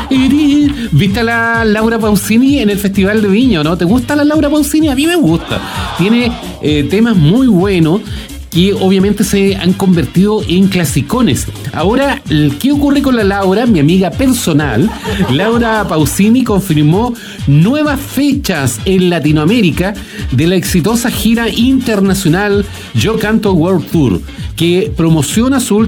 ¿Viste a la Laura Pausini en el Festival de Viña, no? ¿Te gusta la Laura Pausini? A mí me gusta. Tiene temas muy buenos que obviamente se han convertido en clasicones. Ahora, ¿qué ocurre con la Laura? Mi amiga personal, Laura Pausini, confirmó nuevas fechas en Latinoamérica de la exitosa gira internacional Yo Canto World Tour, que promociona su